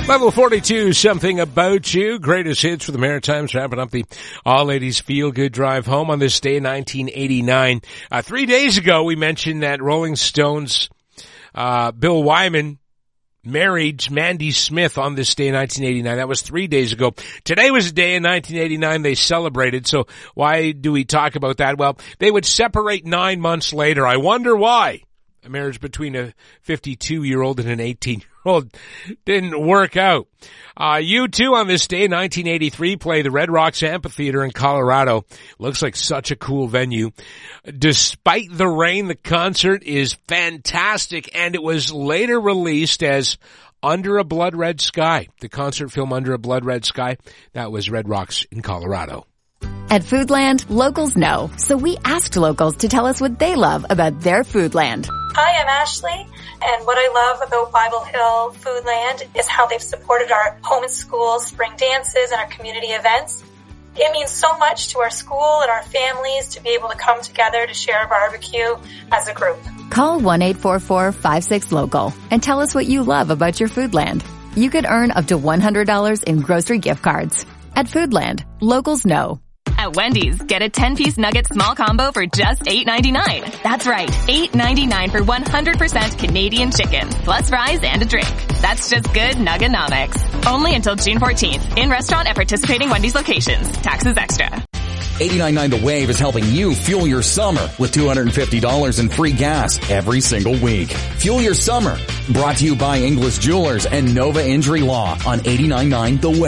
Level 42, Something About You. Greatest hits for the Maritimes, wrapping up the all-ladies feel-good drive home on this day in 1989. 3 days ago, we mentioned that Rolling Stones' Bill Wyman married Mandy Smith on this day in 1989. That was 3 days ago. Today was a day in 1989 they celebrated, so why do we talk about that? Well, they would separate 9 months later. I wonder why. A marriage between a 52-year-old and an 18-year-old didn't work out. U2 on this day, 1983, play the Red Rocks Amphitheater in Colorado. Looks like such a cool venue. Despite the rain, the concert is fantastic, and it was later released as Under a Blood Red Sky. The concert film Under a Blood Red Sky, that was Red Rocks in Colorado. At Foodland, locals know, so we asked locals to tell us what they love about their Foodland. Hi, I'm Ashley, and what I love about Bible Hill Foodland is how they've supported our home and school spring dances and our community events. It means so much to our school and our families to be able to come together to share a barbecue as a group. Call 1-844-56-LOCAL and tell us what you love about your Foodland. You could earn up to $100 in grocery gift cards. At Foodland, locals know. At Wendy's, get a 10-piece nugget small combo for just $8.99. That's right, $8.99 for 100% Canadian chicken, plus fries and a drink. That's just good Nuggenomics. Only until June 14th. In restaurant at participating Wendy's locations. Taxes extra. 89.9 The Wave is helping you fuel your summer with $250 in free gas every single week. Fuel your summer. Brought to you by Inglis Jewelers and Nova Injury Law on 89.9 The Wave.